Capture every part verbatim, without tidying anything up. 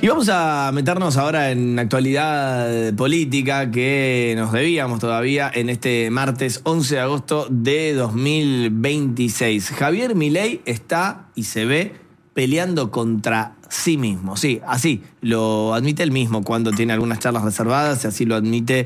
Y vamos a meternos ahora en actualidad política que nos debíamos todavía en este martes once de agosto de dos mil veintiséis. Javier Milei está y se ve peleando contra sí mismo. Sí, así lo admite él mismo cuando tiene algunas charlas reservadas, y así lo admite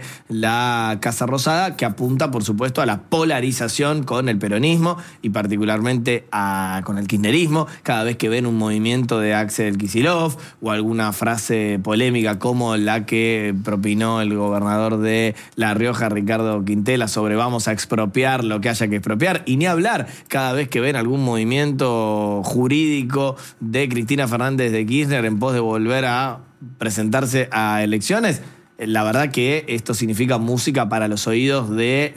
la Casa Rosada, que apunta, por supuesto, a la polarización con el peronismo y particularmente a, con el kirchnerismo. Cada vez que ven un movimiento de Axel Kicillof o alguna frase polémica como la que propinó el gobernador de La Rioja, Ricardo Quintela, sobre vamos a expropiar lo que haya que expropiar, y ni hablar cada vez que ven algún movimiento jurídico de Cristina Fernández de Kirchner en pos de volver a presentarse a elecciones. La verdad que esto significa música para los oídos de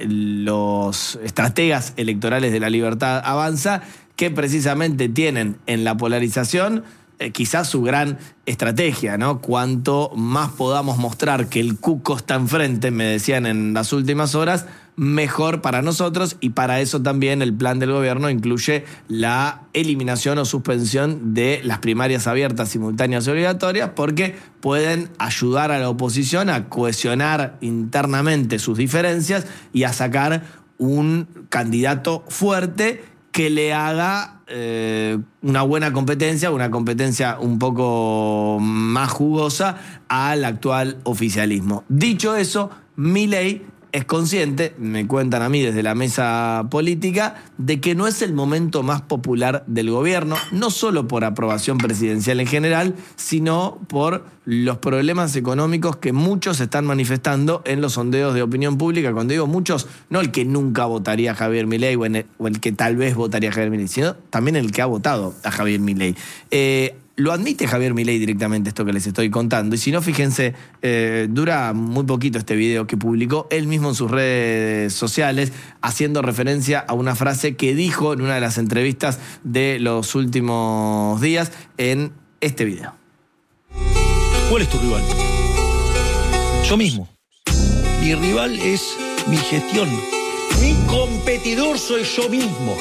los estrategas electorales de La Libertad Avanza, que precisamente tienen en la polarización eh, quizás su gran estrategia, ¿no? Cuanto más podamos mostrar que el cuco está enfrente, me decían en las últimas horas, mejor para nosotros, y para eso también el plan del gobierno incluye la eliminación o suspensión de las primarias abiertas, simultáneas y obligatorias, porque pueden ayudar a la oposición a cohesionar internamente sus diferencias y a sacar un candidato fuerte que le haga eh, una buena competencia, una competencia un poco más jugosa al actual oficialismo. Dicho eso, Milei es consciente, me cuentan a mí desde la mesa política, de que no es el momento más popular del gobierno, no solo por aprobación presidencial en general, sino por los problemas económicos que muchos están manifestando en los sondeos de opinión pública. Cuando digo muchos, no el que nunca votaría a Javier Milei o, el, o el que tal vez votaría a Javier Milei, sino también el que ha votado a Javier Milei. Eh, Lo admite Javier Milei directamente, esto que les estoy contando. Y si no, fíjense, eh, dura muy poquito este video que publicó él mismo en sus redes sociales, haciendo referencia a una frase que dijo en una de las entrevistas de los últimos días en este video. ¿Cuál es tu rival? Yo mismo. Mi rival es mi gestión. Mi competidor soy yo mismo.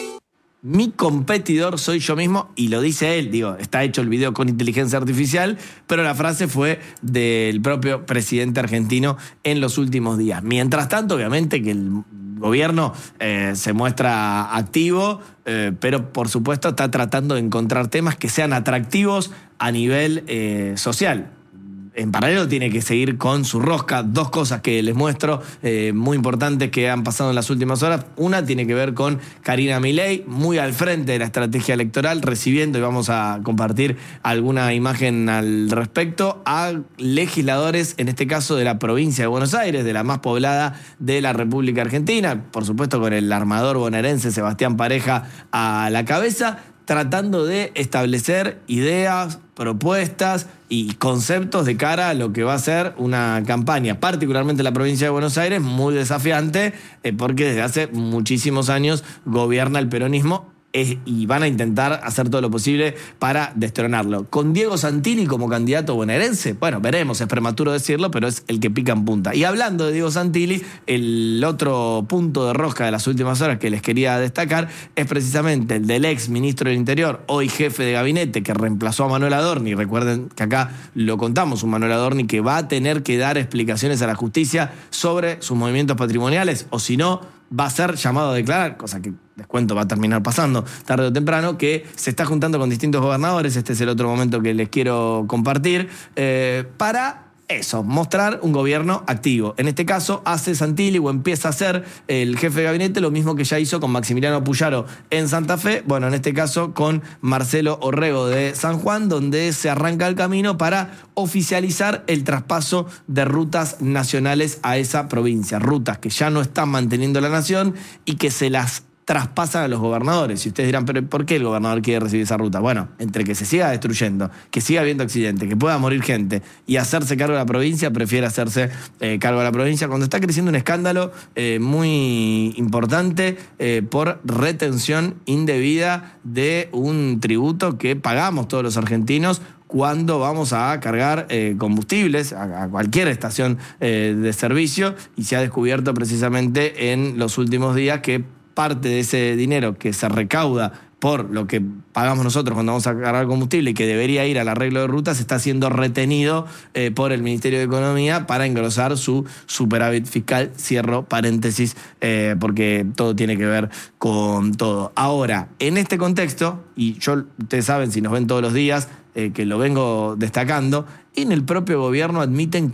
Mi competidor soy yo mismo, y lo dice él, digo, está hecho el video con inteligencia artificial, pero la frase fue del propio presidente argentino en los últimos días. Mientras tanto, obviamente que el gobierno eh, se muestra activo, eh, pero por supuesto está tratando de encontrar temas que sean atractivos a nivel eh, social. En paralelo tiene que seguir con su rosca. Dos cosas que les muestro eh, muy importantes que han pasado en las últimas horas. Una tiene que ver con Karina Milei, muy al frente de la estrategia electoral, recibiendo, y vamos a compartir alguna imagen al respecto, a legisladores, en este caso de la provincia de Buenos Aires, de la más poblada de la República Argentina, por supuesto con el armador bonaerense Sebastián Pareja a la cabeza, tratando de establecer ideas, propuestas y conceptos de cara a lo que va a ser una campaña, particularmente en la provincia de Buenos Aires, muy desafiante, eh, porque desde hace muchísimos años gobierna el peronismo, eh, y van a intentar hacer todo lo posible para destronarlo. Con Diego Santilli como candidato bonaerense, bueno, veremos, es prematuro decirlo, pero es el que pica en punta. Y hablando de Diego Santilli, el otro punto de rosca de las últimas horas que les quería destacar es precisamente el del ex ministro del Interior, hoy jefe de gabinete, que reemplazó a Manuel Adorni. Recuerden que acá lo contamos, un Manuel Adorni que va a tener que dar explicaciones a la justicia sobre sus movimientos patrimoniales, o si no, va a ser llamado a declarar, cosa que les cuento va a terminar pasando tarde o temprano, que se está juntando con distintos gobernadores. Este es el otro momento que les quiero compartir, eh, para eso, mostrar un gobierno activo. En este caso hace Santilli, o empieza a hacer el jefe de gabinete, lo mismo que ya hizo con Maximiliano Puyaro en Santa Fe, bueno, en este caso con Marcelo Orrego de San Juan, donde se arranca el camino para oficializar el traspaso de rutas nacionales a esa provincia, rutas que ya no están manteniendo la nación y que se las traspasan a los gobernadores. Y ustedes dirán, pero ¿por qué el gobernador quiere recibir esa ruta? Bueno, entre que se siga destruyendo, que siga habiendo accidentes, que pueda morir gente y hacerse cargo de la provincia, prefiere hacerse eh, cargo de la provincia cuando está creciendo un escándalo eh, muy importante eh, por retención indebida de un tributo que pagamos todos los argentinos cuando vamos a cargar eh, combustibles a, a cualquier estación eh, de servicio, y se ha descubierto precisamente en los últimos días que parte de ese dinero que se recauda por lo que pagamos nosotros cuando vamos a cargar combustible y que debería ir al arreglo de rutas, está siendo retenido eh, por el Ministerio de Economía para engrosar su superávit fiscal. Cierro paréntesis, eh, porque todo tiene que ver con todo. Ahora, en este contexto, y yo, ustedes saben, si nos ven todos los días, eh, que lo vengo destacando, en el propio gobierno admiten